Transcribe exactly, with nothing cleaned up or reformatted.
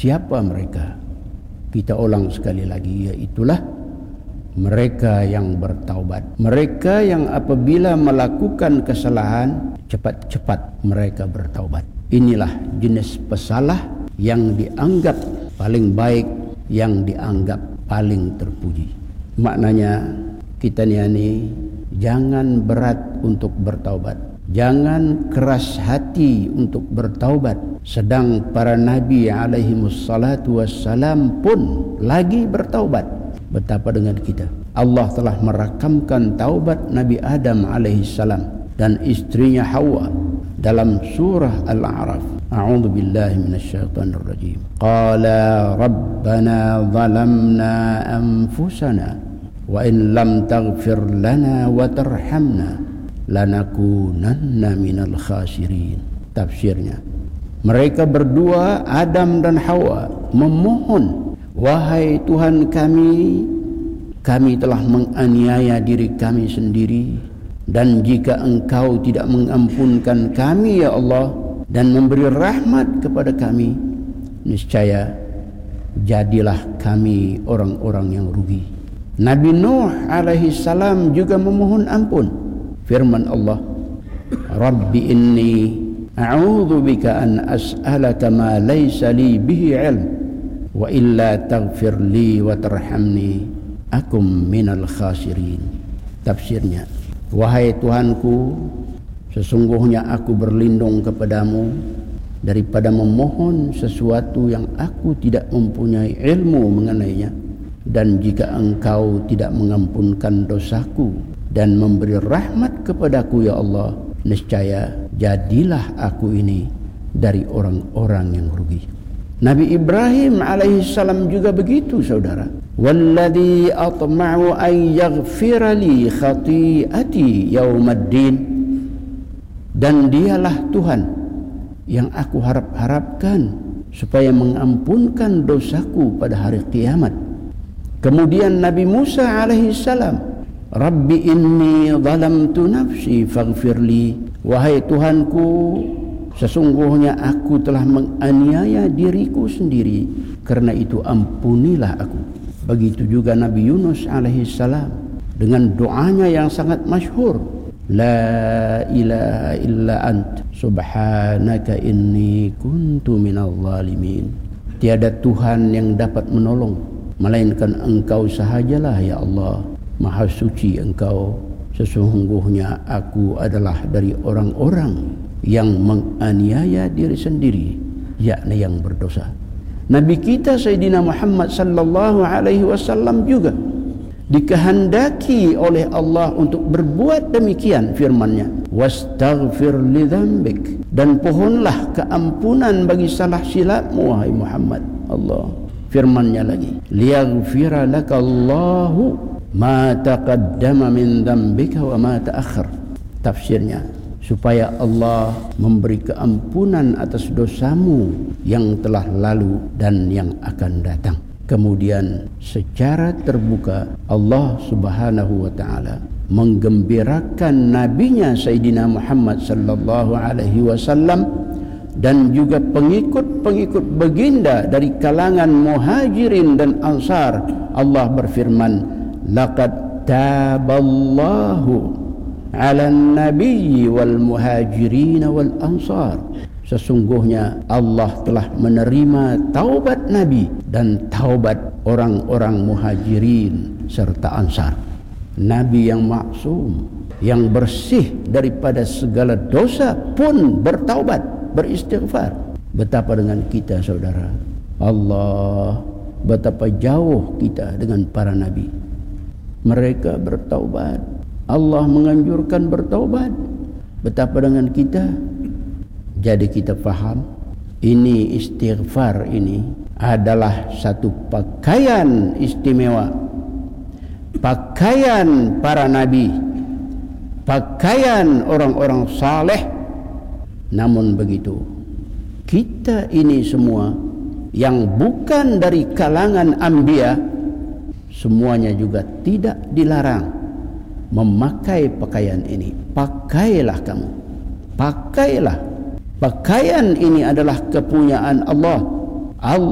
Siapa mereka? Kita ulang sekali lagi, iaitulah mereka yang bertaubat. Mereka yang apabila melakukan kesalahan, cepat-cepat mereka bertaubat. Inilah jenis pesalah yang dianggap paling baik, yang dianggap paling terpuji. Maknanya kita ni jangan berat untuk bertaubat, jangan keras hati untuk bertaubat. Sedang para nabi alaihimus salatu wassalam pun lagi bertaubat. Betapa dengan kita, Allah telah merakamkan taubat Nabi Adam alaihissalam dan istrinya Hawa dalam surah Al-A'raf. A'udzu billahi minasyaitonir rajim. Qala rabbana zalamna anfusana wa in lam taghfir lana wa tarhamna lanakunanna minal khasirin. Tafsirnya, mereka berdua, Adam dan Hawa, memohon, wahai Tuhan kami, kami telah menganiaya diri kami sendiri, dan jika Engkau tidak mengampunkan kami ya Allah dan memberi rahmat kepada kami, niscaya jadilah kami orang-orang yang rugi. Nabi Nuh alaihi salam juga memohon ampun. Firman Allah, Rabbi inni a'udzu bika an as'alaka ma laysa li bihi ilm wa illa taghfir li wa tarhamni akum minal khasirin. Tafsirnya, wahai Tuhanku, sesungguhnya aku berlindung kepadamu daripada memohon sesuatu yang aku tidak mempunyai ilmu mengenainya, dan jika Engkau tidak mengampunkan dosaku dan memberi rahmat kepadaku ya Allah, niscaya jadilah aku ini dari orang-orang yang rugi. Nabi Ibrahim alaihissalam juga begitu, saudara. Walladzi atma'u an yaghfira li khati'ati yaumaddin. Dan dialah Tuhan yang aku harap-harapkan supaya mengampunkan dosaku pada hari kiamat. Kemudian Nabi Musa alaihissalam, Rabbi inni zalamtu nafsi faghfirli. Wahai Tuhanku, sesungguhnya aku telah menganiaya diriku sendiri, karena itu ampunilah aku. Begitu juga Nabi Yunus alaihissalam dengan doanya yang sangat masyhur, La ilaha illa ant subhanaka inni kuntu minal zalimin. Tiada Tuhan yang dapat menolong melainkan Engkau sahajalah ya Allah. Maha suci Engkau, sesungguhnya aku adalah dari orang-orang yang menganiaya diri sendiri, yakni yang berdosa. Nabi kita Sayyidina Muhammad sallallahu alaihi wasallam juga dikehendaki oleh Allah untuk berbuat demikian. Firman-Nya, wastaghfir li dzambik, dan pohonlah keampunan bagi salah silapmu wahai Muhammad. Allah firman-Nya lagi, liyaghfira lakallahu ma taqaddama min dzambika wa ma ta'akhkhar. Tafsirnya, supaya Allah memberi keampunan atas dosamu yang telah lalu dan yang akan datang. Kemudian secara terbuka Allah Subhanahu wa taala menggembirakan nabinya Sayyidina Muhammad sallallahu alaihi wasallam dan juga pengikut-pengikut baginda dari kalangan Muhajirin dan Ansar. Allah berfirman, laqad taballahu 'alan nabiyyi wal muhajirin wal ansar. Sesungguhnya Allah telah menerima taubat Nabi dan taubat orang-orang Muhajirin serta Ansar. Nabi yang maksum, yang bersih daripada segala dosa pun bertaubat, beristighfar. Betapa dengan kita, saudara. Allah, betapa jauh kita dengan para nabi. Mereka bertaubat, Allah menganjurkan bertaubat. Betapa dengan kita. Jadi kita faham, ini istighfar ini adalah satu pakaian istimewa, pakaian para nabi, pakaian orang-orang saleh. Namun begitu, kita ini semua yang bukan dari kalangan anbiya, semuanya juga tidak dilarang memakai pakaian ini. Pakailah kamu, pakailah. Pakaian ini adalah kepunyaan Allah. Allah